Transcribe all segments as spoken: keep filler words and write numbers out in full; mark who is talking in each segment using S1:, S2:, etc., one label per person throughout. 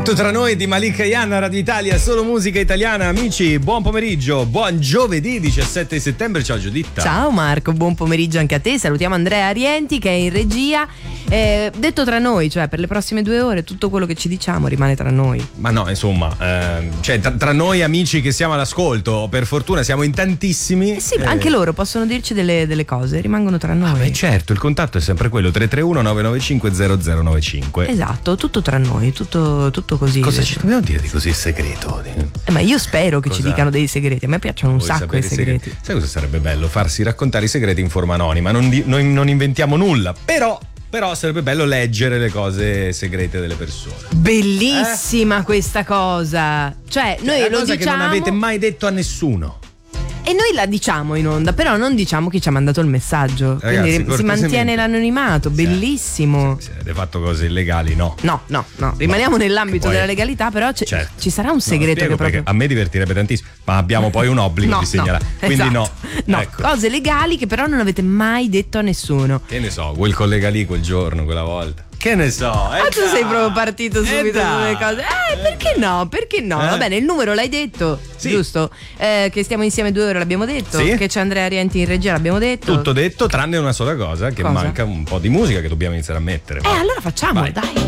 S1: Detto tra noi di Malik Ayana, Radio Italia, solo musica italiana. Amici, buon pomeriggio, buon giovedì diciassette settembre. Ciao Giuditta.
S2: Ciao Marco, buon pomeriggio anche a te. Salutiamo Andrea Arienti che è in regia. Eh, detto tra noi, cioè per le prossime due ore tutto quello che ci diciamo rimane tra noi.
S1: Ma no, insomma, ehm, cioè tra, tra noi amici che siamo all'ascolto, per fortuna siamo in tantissimi.
S2: Eh sì,
S1: eh.
S2: anche loro possono dirci delle, delle cose, rimangono tra noi.
S1: Ah, beh, certo, il contatto è sempre quello, tre tre uno nove nove cinque zero zero nove cinque.
S2: Esatto, tutto tra noi, tutto, tutto così.
S1: Cosa ci dobbiamo dire di così segreto?
S2: Eh, ma io spero che
S1: Cosa?
S2: ci dicano dei segreti. A me piacciono un
S1: Vuoi
S2: sacco i
S1: sapere
S2: segreti.
S1: segreti? Sai cosa sarebbe bello? Farsi raccontare i segreti in forma anonima. Non, di, noi non inventiamo nulla, però, però sarebbe bello leggere le cose segrete delle persone.
S2: Bellissima eh? questa cosa. Cioè, noi
S1: è una
S2: lo
S1: cosa
S2: diciamo
S1: che non avete mai detto a nessuno.
S2: E noi la diciamo in onda, però non diciamo chi ci ha mandato il messaggio.
S1: Ragazzi,
S2: quindi si mantiene l'anonimato, bellissimo.
S1: Se, se avete fatto cose illegali, no.
S2: No, no, no. Rimaniamo
S1: no,
S2: nell'ambito
S1: poi,
S2: della legalità, però c-
S1: certo.
S2: ci sarà un segreto
S1: no,
S2: che proprio.
S1: A me divertirebbe tantissimo, ma abbiamo poi un obbligo
S2: no,
S1: di segnalare.
S2: No,
S1: quindi
S2: esatto.
S1: no.
S2: No,
S1: ecco.
S2: Cose legali che però non avete mai detto a nessuno.
S1: Che ne so, quel collega lì quel giorno, quella volta. Che ne so, eh
S2: Ma tu sei proprio partito subito sulle cose. Eh, perché no? Perché no?
S1: Eh?
S2: Va bene, il numero l'hai detto,
S1: sì.
S2: giusto? Eh, che stiamo insieme due ore l'abbiamo detto.
S1: Sì.
S2: Che c'è Andrea Arienti in regia l'abbiamo detto.
S1: Tutto detto, tranne una sola cosa, che
S2: cosa?
S1: manca un po' di musica che dobbiamo iniziare a mettere.
S2: Eh, allora facciamo,
S1: Vai.
S2: dai.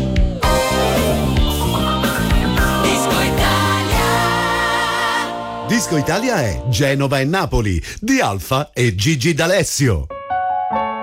S3: Disco Italia.
S4: Disco Italia è Genova e Napoli di Alfa e Gigi D'Alessio.